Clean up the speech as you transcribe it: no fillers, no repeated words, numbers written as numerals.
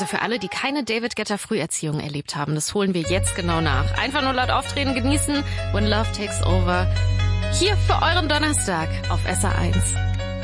Also für alle, die keine David Guetta Früherziehung erlebt haben, das holen wir jetzt genau nach. Einfach nur laut auftreten, genießen, When Love Takes Over. Hier für euren Donnerstag auf SR1.